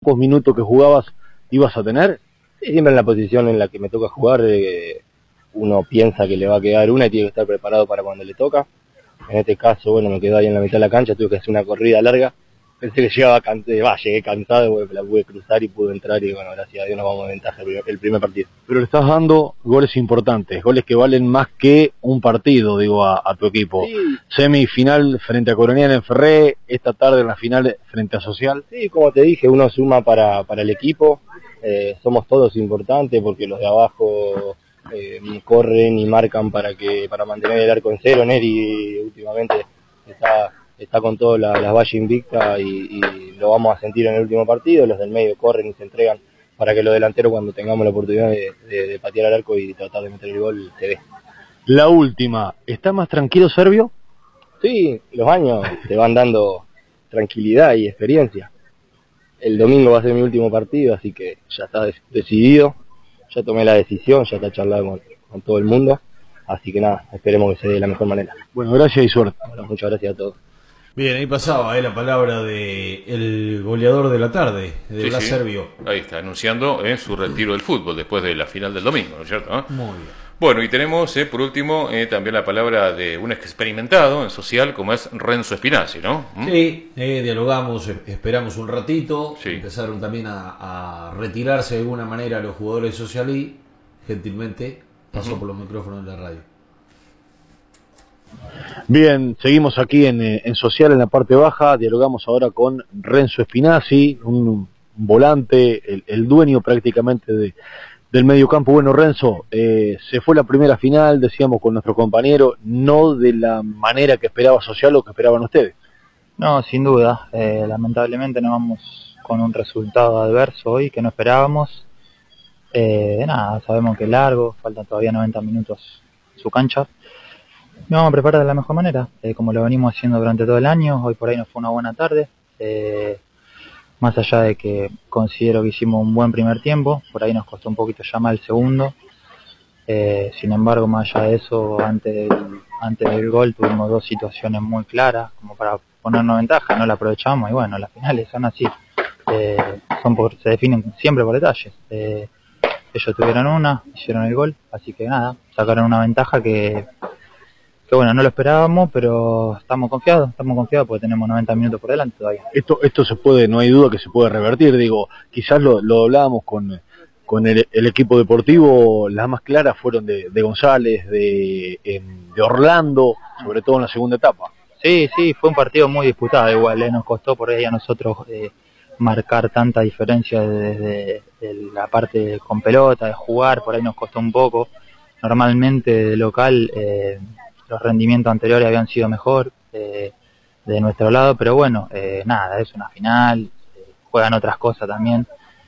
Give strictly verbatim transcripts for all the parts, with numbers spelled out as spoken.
pocos minutos que jugabas ibas a tener? Sí, siempre en la posición en la que me toca jugar, eh, uno piensa que le va a quedar una y tiene que estar preparado para cuando le toca. En este caso, bueno, me quedé ahí en la mitad de la cancha, tuve que hacer una corrida larga. Pensé que llegaba cansado, va, llegué cansado, bueno, la pude cruzar y pude entrar y bueno, gracias a Dios nos vamos de ventaja el primer, el primer partido. Pero le estás dando goles importantes, goles que valen más que un partido, digo, a, a tu equipo. Sí. Semifinal frente a Colonial en Ferré, esta tarde en la final frente a Social. Sí, como te dije, uno suma para, para el equipo, eh, somos todos importantes porque los de abajo eh, corren y marcan para que para mantener el arco en cero. Neri últimamente está... está con todas la, las vallas invictas y, y lo vamos a sentir en el último partido. Los del medio corren y se entregan para que los delanteros, cuando tengamos la oportunidad de, de, de patear al arco y tratar de meter el gol, se ve. La última, ¿está más tranquilo Servio? Sí, los años te van dando tranquilidad y experiencia. El domingo va a ser mi último partido, así que ya está decidido, ya tomé la decisión, ya está charlado con, con todo el mundo, así que nada, esperemos que se dé de la mejor manera. Bueno, gracias y suerte. Bueno, muchas gracias a todos. Bien, ahí pasaba eh, la palabra de el goleador de la tarde, de Sí, Blas sí. Servio. Ahí está, anunciando eh, su retiro del fútbol después de la final del domingo, ¿no es cierto? ¿Eh? Muy bien. Bueno, y tenemos, eh, por último, eh, también la palabra de un experimentado en social, como es Renzo Spinazzi, ¿no? ¿Mm? Sí, eh, dialogamos, eh, esperamos un ratito, Sí. empezaron también a, a retirarse de alguna manera los jugadores de Social y gentilmente pasó Ujú. por los micrófonos de la radio. Bien, seguimos aquí en, eh, en Social, en la parte baja, dialogamos ahora con Renzo Spinazzi, un volante, el, el dueño prácticamente de, del mediocampo. Bueno, Renzo, eh, se fue la primera final, decíamos con nuestro compañero, no de la manera que esperaba Social o que esperaban ustedes. No, sin duda, eh, lamentablemente nos vamos con un resultado adverso hoy que no esperábamos. Eh, nada, sabemos que es largo, faltan todavía noventa minutos en su cancha. Nos vamos a preparar de la mejor manera, eh, como lo venimos haciendo durante todo el año. Hoy por ahí nos fue una buena tarde, eh, más allá de que considero que hicimos un buen primer tiempo, por ahí nos costó un poquito ya más el segundo. Eh, sin embargo, más allá de eso, antes del, antes del gol tuvimos dos situaciones muy claras como para ponernos ventaja, no la aprovechamos y bueno, las finales son así, eh, son por, se definen siempre por detalles. Eh, ellos tuvieron una, hicieron el gol, así que nada, sacaron una ventaja que... que bueno, no lo esperábamos, pero estamos confiados, estamos confiados porque tenemos noventa minutos por delante todavía. Esto esto se puede, no hay duda que se puede revertir, digo, quizás lo, lo hablábamos con, con el, el equipo deportivo, las más claras fueron de, de González, de, em, de Orlando, sobre todo en la segunda etapa. Sí, sí, fue un partido muy disputado igual, eh, nos costó por ahí a nosotros eh, marcar tanta diferencia desde de la parte con pelota, de jugar, por ahí nos costó un poco. Normalmente de local... Eh, los rendimientos anteriores habían sido mejor eh, de nuestro lado, pero bueno, eh, nada, es una final, eh, juegan otras cosas también,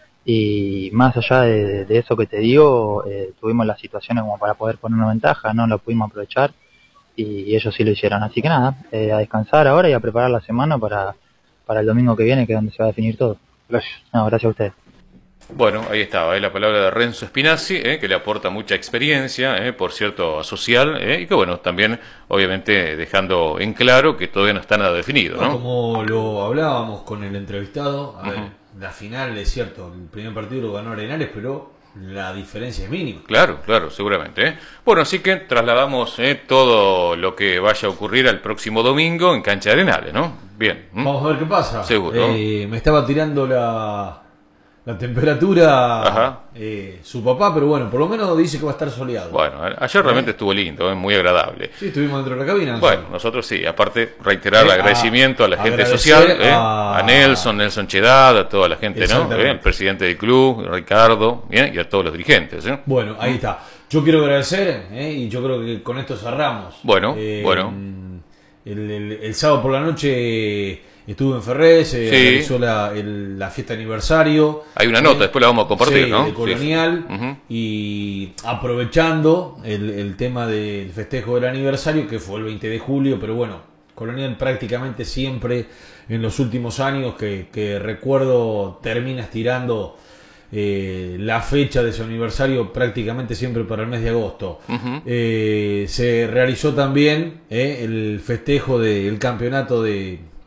y más allá de, de eso que te digo, eh, tuvimos las situaciones como para poder poner una ventaja, no lo pudimos aprovechar, y ellos sí lo hicieron, así que nada, eh, a descansar ahora y a preparar la semana para, para el domingo que viene, que es donde se va a definir todo. Gracias. No, gracias a ustedes. Bueno, ahí estaba, eh, la palabra de Renzo Spinazzi, eh, que le aporta mucha experiencia, eh, por cierto, a social, eh, y que bueno, también obviamente dejando en claro que todavía no está nada definido, ¿no? Como lo hablábamos con el entrevistado, a ver, Uh-huh. la final es cierto, el primer partido lo ganó Arenales, pero la diferencia es mínima. Claro, claro, seguramente. ¿eh? Bueno, así que trasladamos eh, todo lo que vaya a ocurrir al próximo domingo en Cancha de Arenales, ¿no? Bien. ¿m? Vamos a ver qué pasa. Seguro. Eh, me estaba tirando la... La temperatura, eh, su papá, pero bueno, por lo menos dice que va a estar soleado. Bueno, ayer realmente estuvo lindo, eh, muy agradable. Sí, estuvimos dentro de la cabina. Bueno, nosotros sí, aparte reiterar el Eh, agradecimiento a, a la gente agradecer social, eh, a... a Nelson, Nelson Chedad, a toda la gente, ¿no? Eh, el presidente del club, Ricardo, bien, y a todos los dirigentes. ¿eh? Bueno, ahí está. Yo quiero agradecer, eh, y yo creo que con esto cerramos. Bueno, eh, bueno. El, el, el sábado por la noche... Estuve en Ferré, se sí. realizó la, el, la fiesta de aniversario. Hay una nota, eh, después la vamos a compartir, sí, ¿no? de Colonial. Sí, sí. Uh-huh. Y aprovechando el, el tema del festejo del aniversario, que fue el veinte de julio, pero bueno, Colonial prácticamente siempre en los últimos años que, que recuerdo termina estirando eh, la fecha de su aniversario prácticamente siempre para el mes de agosto. Uh-huh. eh, se realizó también eh, el festejo del campeonato de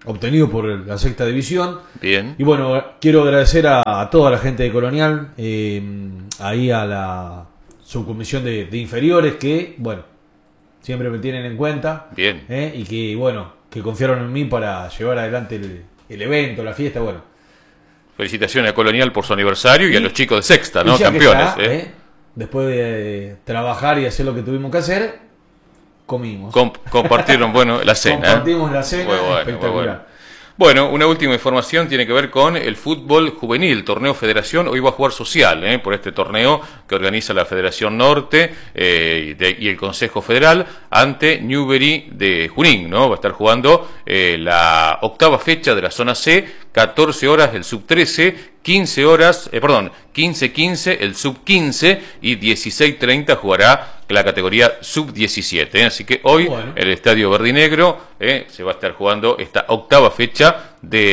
obtenido por la sexta división. Bien. Y bueno, quiero agradecer a, a toda la gente de Colonial, eh, ahí a la subcomisión de, de inferiores que, bueno, siempre me tienen en cuenta. Bien. Eh, y que, bueno, que confiaron en mí para llevar adelante el, el evento, la fiesta, bueno. Felicitaciones a Colonial por su aniversario y, y a los chicos de sexta, ¿no? Y ya que Campeones. está, ¿eh? ¿eh? Después de eh, trabajar y hacer lo que tuvimos que hacer, comimos. Com compartieron, bueno, la cena. Compartimos la cena, muy bueno, espectacular. muy bueno. Bueno, una última información tiene que ver con el fútbol juvenil, torneo Federación. Hoy va a jugar Social, ¿eh? por este torneo que organiza la Federación Norte eh, de, y el Consejo Federal ante Newbery de Junín, ¿no? Va a estar jugando eh, la octava fecha de la zona C, catorce horas el sub trece, quince horas, eh, perdón, quince quince el sub quince y dieciséis treinta jugará la categoría sub diecisiete. ¿eh? Así que hoy bueno. el Estadio Verdinegro eh, se va a estar jugando esta octava fecha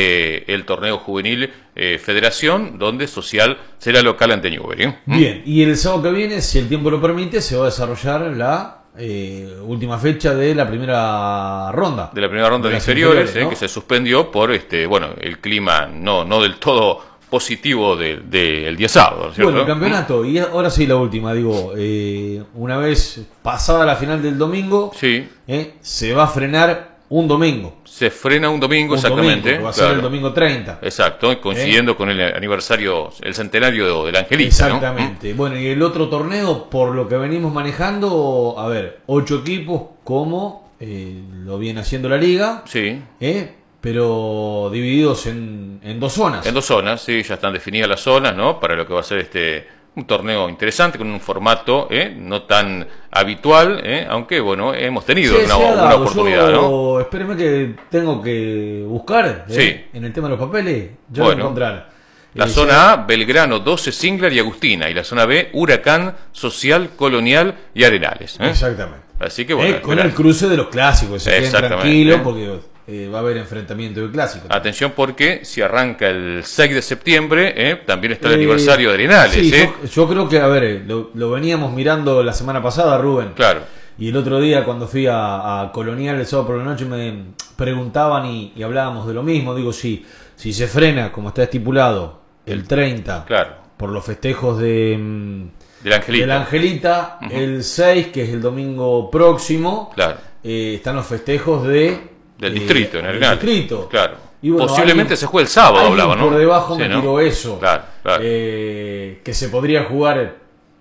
del torneo juvenil eh, Federación, donde Social será local ante Newbery. ¿eh? Bien, y el sábado que viene, si el tiempo lo permite, se va a desarrollar la eh, última fecha de la primera ronda. De la primera ronda de, de inferiores, inferiores ¿no? eh, que se suspendió por este, bueno, el clima no, no del todo positivo del de, de día sábado, ¿cierto? Bueno, el campeonato, y ahora sí la última, digo, eh, una vez pasada la final del domingo, sí. eh, se va a frenar un domingo. Se frena un domingo, un exactamente. Domingo, va a claro. ser el domingo treinta. Exacto, coincidiendo ¿Eh? con el aniversario, el centenario del Angelita. Exactamente. ¿no? Bueno, y el otro torneo, por lo que venimos manejando, a ver, ocho equipos, como eh, lo viene haciendo la liga. Sí. ¿eh? Pero divididos en, en dos zonas. En dos zonas, sí, ya están definidas las zonas, ¿no? Para lo que va a ser este un torneo interesante, con un formato ¿eh? no tan habitual, ¿eh? aunque, bueno, hemos tenido sí, una, una una oportunidad, Yo, ¿no? Espéreme que tengo que buscar ¿eh? sí. en el tema de los papeles, ya bueno, lo encontrar. La eh, zona ya... A, Belgrano, doce, Singler y Agustina, y la zona B, Huracán, Social, Colonial y Arenales. ¿eh? Exactamente. Así que, bueno, eh, con el cruce de los clásicos, se queden tranquilos porque... Eh, va a haber enfrentamiento del clásico. Atención porque si arranca el seis de septiembre, eh, también está el eh, aniversario de Arenales. Sí, eh. yo, yo creo que, a ver, lo, lo veníamos mirando la semana pasada, Rubén. Claro. Y el otro día cuando fui a, a Colonial el sábado por la noche me preguntaban y, y hablábamos de lo mismo. Digo, si, si se frena, como está estipulado, el treinta, claro. por los festejos de... De la Angelita. De la Angelita, uh-huh. el seis, que es el domingo próximo, claro. eh, están los festejos de... Del distrito, eh, en Arenales. Del distrito. Claro. Y bueno, posiblemente alguien, se juegue el sábado, hablaba, ¿no? Por debajo sí, me ¿no? tiró eso. Claro, claro. Eh, que se podría jugar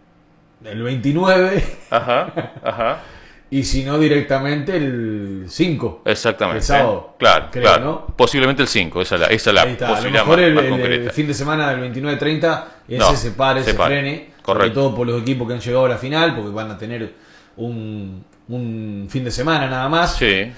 el veintinueve. Ajá, ajá. Y si no, directamente el cinco. Exactamente. El sábado. Claro, creo, claro. ¿no? Posiblemente el cinco, esa es la, esa es la está, posibilidad a lo mejor más, el, más el, concreta. el fin de semana del veintinueve treinta, ese no, se pare, se, se pare. frene. Correcto. Sobre todo por los equipos que han llegado a la final, porque van a tener un, un fin de semana nada más. Sí.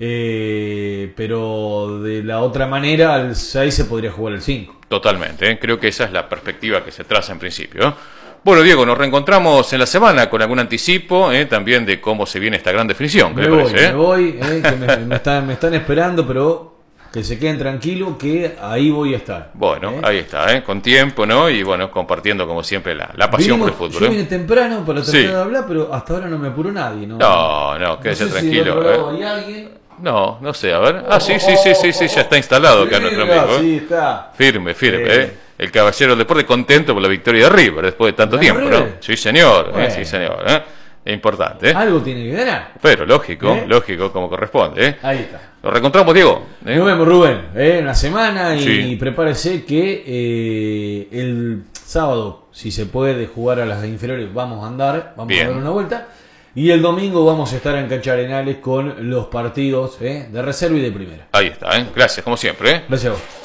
Eh, pero de la otra manera, al seis se podría jugar el cinco. Totalmente, ¿eh? Creo que esa es la perspectiva que se traza en principio. ¿eh? Bueno, Diego, nos reencontramos en la semana con algún anticipo ¿eh? también de cómo se viene esta gran definición. ¿Qué me, le voy, parece, me eh? voy, eh, que me, me, están, me están esperando, pero que se queden tranquilos que ahí voy a estar. Bueno, ¿eh? ahí está, ¿eh? con tiempo, ¿no? Y bueno, compartiendo como siempre la, la pasión Vinimos, por el fútbol. Yo ¿eh? vine temprano para tratar sí. de hablar, pero hasta ahora no me apuró nadie. No, no, no, quédese no sé tranquilo. Si del otro lado ¿eh? hay alguien. No, no sé, a ver. Ah, sí, sí, sí, sí, sí, ya está instalado acá nuestro amigo. ¿eh? Sí, está. Firme, firme, Eh. ¿eh? El caballero del deporte contento por la victoria de River después de tanto tiempo, River? ¿no? Sí, señor, Bueno. ¿eh? Sí, señor, ¿eh? Es importante, ¿eh? Algo tiene que ganar. Pero lógico, ¿Eh? lógico, como corresponde, ¿eh? Ahí está. Nos reencontramos, Diego. ¿eh? Nos vemos, Rubén, ¿eh? en la semana y Sí. prepárese que eh, el sábado, si se puede jugar a las inferiores, vamos a andar, vamos Bien. a dar una vuelta. Y el domingo vamos a estar en Cancha Arenales con los partidos ¿eh? de reserva y de primera. Ahí está, ¿eh? Gracias, como siempre, ¿eh? Gracias a vos.